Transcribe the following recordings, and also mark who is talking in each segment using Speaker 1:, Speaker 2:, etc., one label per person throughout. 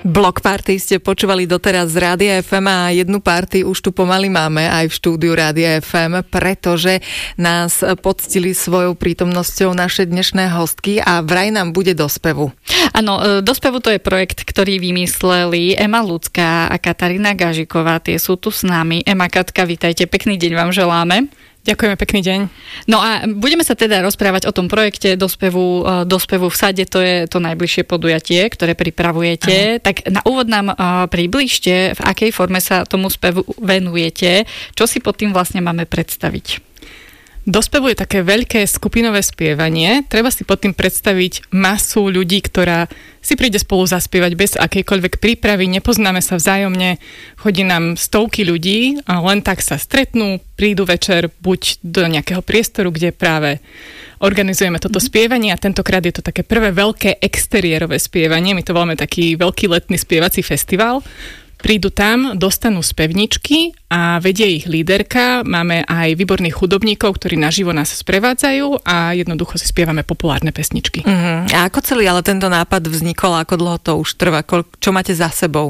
Speaker 1: Block Party ste počúvali doteraz z Rádia FM a jednu party už tu pomaly máme aj v štúdiu Rádia FM, pretože nás poctili svojou prítomnosťou naše dnešné hostky a vraj nám bude do spevu.
Speaker 2: Áno, do spevu to je projekt, ktorý vymysleli Ema Ľudská a Katarína Gažiková. Tie sú tu s nami. Ema, Katka, vítajte, pekný deň vám želáme.
Speaker 3: Ďakujeme, pekný deň.
Speaker 2: No a budeme sa teda rozprávať o tom projekte do spevu v sade, to je to najbližšie podujatie, ktoré pripravujete. Tak na úvod nám približte, v akej forme sa tomu spevu venujete, čo si pod tým vlastne máme predstaviť.
Speaker 3: Do spevu je také veľké skupinové spievanie. Treba si pod tým predstaviť masu ľudí, ktorá si príde spolu zaspievať bez akejkoľvek prípravy, nepoznáme sa vzájomne, chodí nám stovky ľudí a len tak sa stretnú, prídu večer buď do nejakého priestoru, kde práve organizujeme toto spievanie a tentokrát je to také prvé veľké exteriérové spievanie. My to voláme taký veľký letný spievací festival. Prídu tam, dostanú spevničky a vedie ich líderka. Máme aj výborných hudobníkov, ktorí naživo nás sprevádzajú a jednoducho si spievame populárne pesničky.
Speaker 1: A ako celý ale tento nápad vznikol, ako dlho to už trvá, čo máte za sebou?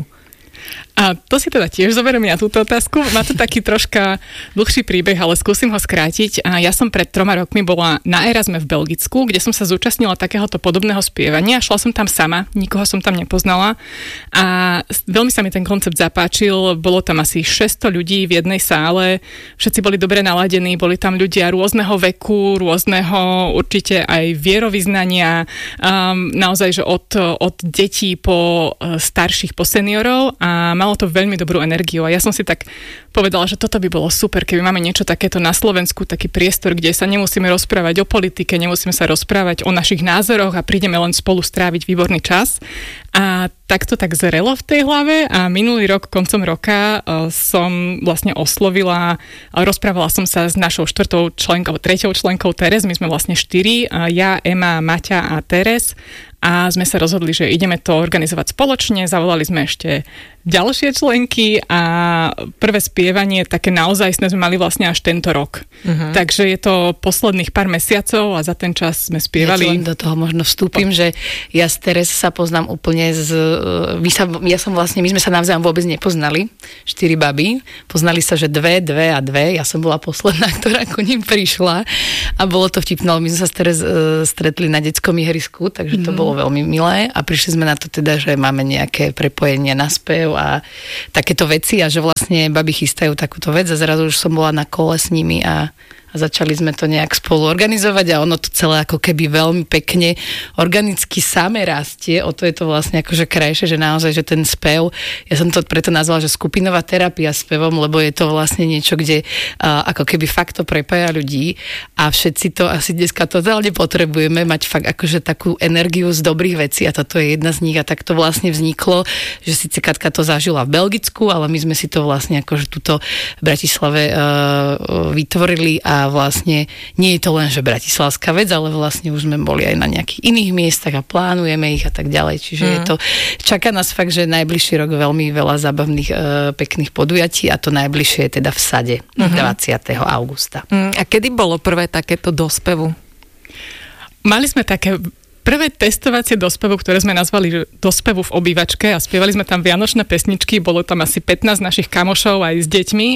Speaker 3: A to si teda tiež zoberiem ja túto otázku. Má to taký troška dlhší príbeh, ale skúsim ho skrátiť. A ja som pred 3 rokmi bola na Erasme v Belgicku, kde som sa zúčastnila takéhoto podobného spievania. Šla som tam sama, nikoho som tam nepoznala a veľmi sa mi ten koncept zapáčil. Bolo tam asi 600 ľudí v jednej sále, všetci boli dobre naladení, boli tam ľudia rôzneho veku, rôzneho určite aj vierovyznania, naozaj, že od detí po starších, po seniorov a malo to veľmi dobrú energiu a ja som si tak povedala, že toto by bolo super, keby máme niečo takéto na Slovensku, taký priestor, kde sa nemusíme rozprávať o politike, nemusíme sa rozprávať o našich názoroch a prídeme len spolu stráviť výborný čas. A tak to tak zrelo v tej hlave a minulý rok, koncom roka som vlastne oslovila, rozprávala som sa s našou 4. členkou, 3. členkou Teres, my sme vlastne 4, ja, Ema, Maťa a Teres a sme sa rozhodli, že ideme to organizovať spoločne, zavolali sme ešte ďalšie členky a prvé spievanie také naozaj sme mali vlastne až tento rok. Takže je to posledných pár mesiacov a za ten čas sme spievali.
Speaker 4: Ja len do toho možno vstúpim, že ja s Teres sa poznám úplne my sme sa navzájom vôbec nepoznali, 4 baby, poznali sa, že 2 a 2, ja som bola posledná, ktorá ku ním prišla a bolo to vtipné, my sme sa s Teres stretli na detskom ihrisku, takže to bolo veľmi milé a prišli sme na to teda, že máme nejaké prepojenie na spev a takéto veci a že vlastne baby chystajú takúto vec a zrazu už som bola na kole s nimi a začali sme to nejak spolu organizovať a ono to celé ako keby veľmi pekne organicky same rastie, o to je to vlastne akože krajšie, že naozaj, že ten spev, ja som to preto nazvala, že skupinová terapia spevom, lebo je to vlastne niečo, kde ako keby fakt to prepája ľudí a všetci to asi dneska totálne potrebujeme, mať fakt akože takú energiu z dobrých vecí a toto je jedna z nich a tak to vlastne vzniklo, že síce Katka to zažila v Belgicku, ale my sme si to vlastne akože tuto v Bratislave vytvorili a vlastne nie je to len, že bratislavská vec, ale vlastne už sme boli aj na nejakých iných miestach a plánujeme ich a tak ďalej. Čiže je to, čaká nás fakt, že najbližší rok veľmi veľa zábavných, pekných podujatí a to najbližšie je teda v Sade 20. augusta.
Speaker 1: A kedy bolo prvé takéto do spevu?
Speaker 3: Mali sme také prvé testovacie do spevu, ktoré sme nazvali do spevu v obývačke a spievali sme tam vianočné pesničky, bolo tam asi 15 našich kamošov aj s deťmi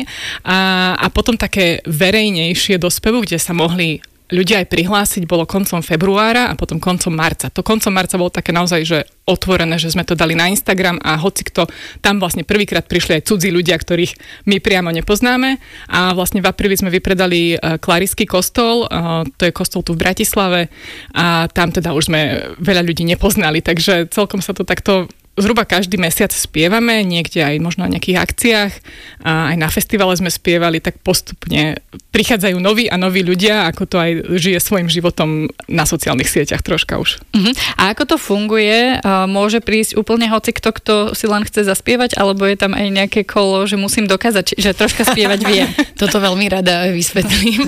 Speaker 3: a potom také verejnejšie do spevu, kde sa mohli ľudia aj prihlásiť, bolo koncom februára a potom koncom marca. To koncom marca bolo také naozaj, že otvorené, že sme to dali na Instagram a hocikto, tam vlastne prvýkrát prišli aj cudzí ľudia, ktorých my priamo nepoznáme a vlastne v apríli sme vypredali Klarisský kostol, to je kostol tu v Bratislave a tam teda už sme veľa ľudí nepoznali, takže celkom sa to takto zhruba každý mesiac spievame, niekde aj možno na nejakých akciách a aj na festivale sme spievali, tak postupne prichádzajú noví a noví ľudia, ako to aj žije svojim životom na sociálnych sieťach troška už.
Speaker 2: A ako to funguje? Môže prísť úplne hocikto, kto si len chce zaspievať, alebo je tam aj nejaké kolo, že musím dokázať, že troška spievať viem?
Speaker 4: Toto veľmi rada vysvetlím.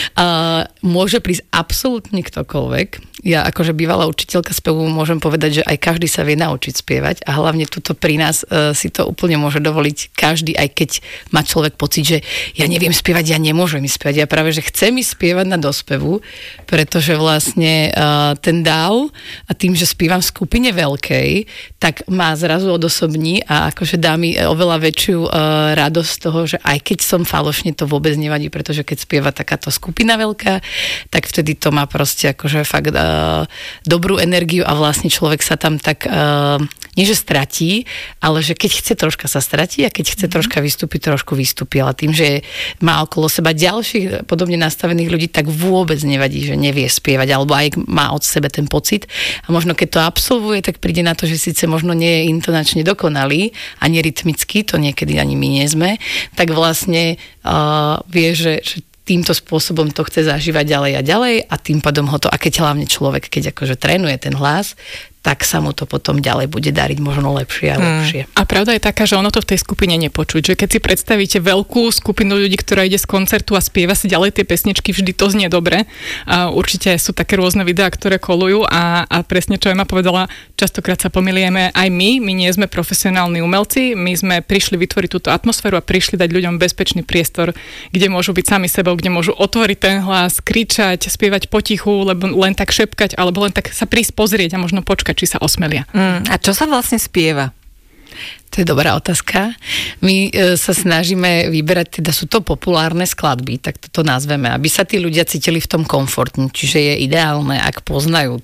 Speaker 4: Môže prísť absolútne ktokoľvek. Ja akože bývalá učiteľka spevu môžem povedať, že aj každý sa vie naučiť spievať spievať a hlavne tuto pri nás si to úplne môže dovoliť každý, aj keď má človek pocit, že ja neviem spievať, ja nemôžem spievať. Ja práve, že chcem spievať na dospevu, pretože vlastne ten dáv a tým, že spievam v skupine veľkej, tak má zrazu odosobní a akože dá mi oveľa väčšiu radosť z toho, že aj keď som falošne, to vôbec nevadí, pretože keď spieva takáto skupina veľká, tak vtedy to má proste akože fakt dobrú energiu a vlastne človek sa tam tak nie že stratí, ale že keď chce troška sa stratí a keď chce troška vystúpiť, trošku vystúpi, ale tým, že má okolo seba ďalších podobne nastavených ľudí, tak vôbec nevadí, že nevie spievať, alebo aj má od sebe ten pocit a možno keď to absolvuje, tak príde na to, že síce možno nie je intonačne dokonalý, ani rytmicky, to niekedy ani my nie sme, tak vlastne vie, že týmto spôsobom to chce zažívať ďalej a ďalej a tým pádom ho to, a keď hlavne človek, keď akože trénuje ten hlas, tak sa mu to potom ďalej bude dariť možno lepšie a lepšie.
Speaker 3: A pravda je taká, že ono to v tej skupine nepočuť, že keď si predstavíte veľkú skupinu ľudí, ktorá ide z koncertu a spieva si ďalej tie pesničky, vždy to znie dobre. A určite sú také rôzne videá, ktoré kolujú a presne čo Ema povedala, častokrát sa pomýlieme aj my nie sme profesionálni umelci, my sme prišli vytvoriť túto atmosféru a prišli dať ľuďom bezpečný priestor, kde môžu byť sami sebou, kde môžu otvoriť ten hlas, kričať, spievať potichu, lebo len tak šepkať, alebo len tak sa prísť pozrieť a možno počkať, či sa osmelia.
Speaker 1: A čo sa vlastne spieva?
Speaker 4: To je dobrá otázka. My sa snažíme vyberať, teda sú to populárne skladby, tak to nazveme, aby sa tí ľudia cítili v tom komfortne. Čiže je ideálne, ak poznajú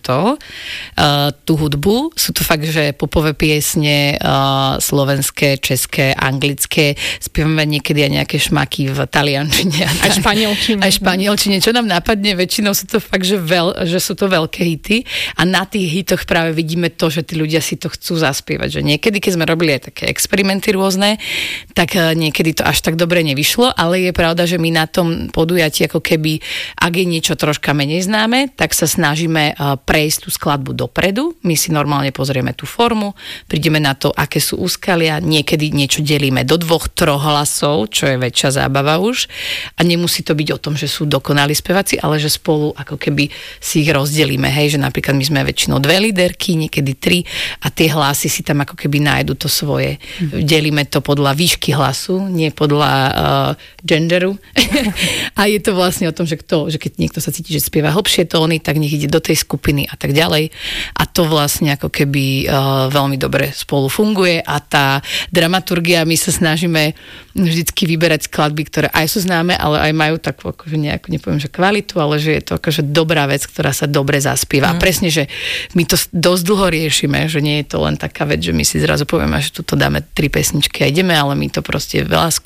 Speaker 4: tú hudbu. Sú to fakt, že popové piesne, slovenské, české, anglické. Spievame niekedy aj nejaké šmaky v taliančine.
Speaker 3: Aj španielčine.
Speaker 4: Aj španielčine. Čo nám napadne, väčšinou sú to fakt, že sú to veľké hity. A na tých hitoch práve vidíme to, že tí ľudia si to chcú zaspievať. Že niekedy, keď sme robili aj také experimenty rôzne, tak niekedy to až tak dobre nevyšlo, ale je pravda, že my na tom podujatí, ako keby, ak je niečo troška menej známe, tak sa snažíme prejsť tú skladbu dopredu. My si normálne pozrieme tú formu, prídeme na to, aké sú úskalia, niekedy niečo delíme do 2-3 hlasov, čo je väčšia zábava už. A nemusí to byť o tom, že sú dokonalí speváci, ale že spolu ako keby si ich rozdelíme. Hej, že napríklad my sme väčšinou 2 líderky, niekedy 3 a tie hlasy si tam ako keby nájdu to svoje. Delíme to podľa výšky hlasu, nie podľa genderu. A je to vlastne o tom, že keď niekto sa cíti, že spieva hlbšie tóny, tak nech ide do tej skupiny a tak ďalej. A to vlastne ako keby veľmi dobre spolu funguje a tá dramaturgia, my sa snažíme vždycky vyberať skladby, ktoré aj sú známe, ale aj majú takú akože nejakú, nepoviem, že kvalitu, ale že je to akože dobrá vec, ktorá sa dobre zaspieva. A presne, že my to dosť dlho riešime, že nie je to len taká vec, že my si zrazu povieme, že tuto dáme 3 pesničky a ideme, ale my to proste veľa